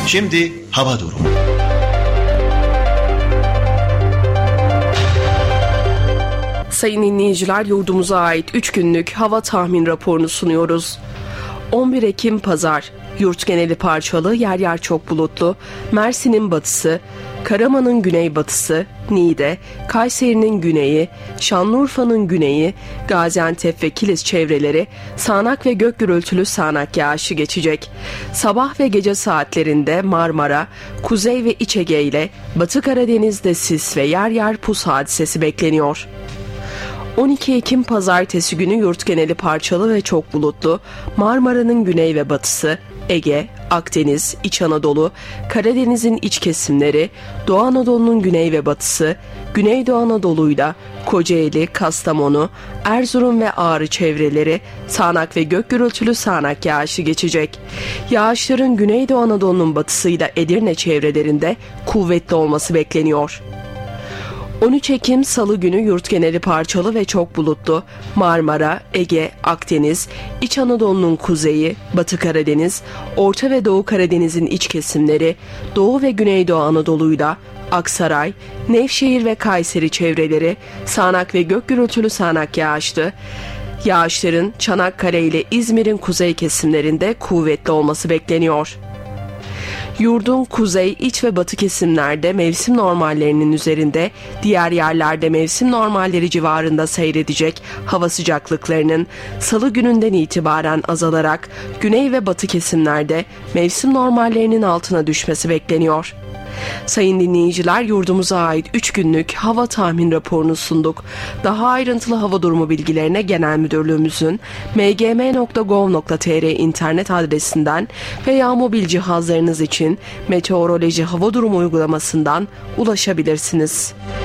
Şimdi hava durumu. Sayın dinleyiciler, yurdumuza ait 3 günlük hava tahmin raporunu sunuyoruz. 11 Ekim Pazar, yurt geneli parçalı, yer yer çok bulutlu, Mersin'in batısı, Karaman'ın güneybatısı, Niğde, Kayseri'nin güneyi, Şanlıurfa'nın güneyi, Gaziantep ve Kilis çevreleri sağanak ve gök gürültülü sağanak yağışı geçecek. Sabah ve gece saatlerinde Marmara, Kuzey ve İç Ege ile Batı Karadeniz'de sis ve yer yer pus hadisesi bekleniyor. 12 Ekim Pazartesi günü yurt geneli parçalı ve çok bulutlu, Marmara'nın güney ve batısı, Ege, Akdeniz, İç Anadolu, Karadeniz'in iç kesimleri, Doğu Anadolu'nun güney ve batısı, Güneydoğu Anadolu'yla Kocaeli, Kastamonu, Erzurum ve Ağrı çevreleri sağanak ve gök gürültülü sağanak yağışı geçecek. Yağışların Güneydoğu Anadolu'nun batısıyla Edirne çevrelerinde kuvvetli olması bekleniyor. 13 Ekim Salı günü yurt geneli parçalı ve çok bulutlu, Marmara, Ege, Akdeniz, İç Anadolu'nun kuzeyi, Batı Karadeniz, Orta ve Doğu Karadeniz'in iç kesimleri, Doğu ve Güneydoğu Anadolu'yla Aksaray, Nevşehir ve Kayseri çevreleri sağanak ve gök gürültülü sağanak yağışlı. Yağışların Çanakkale ile İzmir'in kuzey kesimlerinde kuvvetli olması bekleniyor. Yurdun kuzey, iç ve batı kesimlerde mevsim normallerinin üzerinde, diğer yerlerde mevsim normalleri civarında seyredecek hava sıcaklıklarının Salı gününden itibaren azalarak güney ve batı kesimlerde mevsim normallerinin altına düşmesi bekleniyor. Sayın dinleyiciler, yurdumuza ait 3 günlük hava tahmin raporunu sunduk. Daha ayrıntılı hava durumu bilgilerine Genel Müdürlüğümüzün mgm.gov.tr internet adresinden veya mobil cihazlarınız için meteoroloji hava durumu uygulamasından ulaşabilirsiniz.